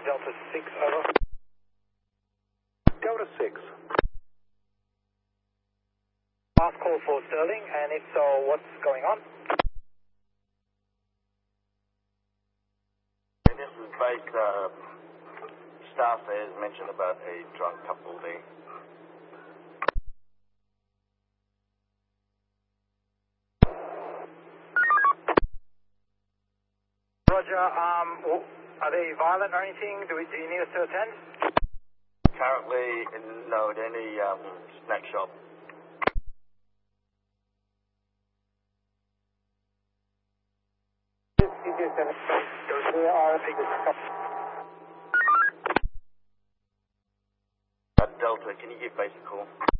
Delta 6, over. Delta 6. Last call for Sterling, and if so, what's going on? This is base, staff there has mentioned about a drunk couple there. Roger, are they violent or anything? Do you need us to attend? Currently, no, at any snack shop. Delta, can you give basic call?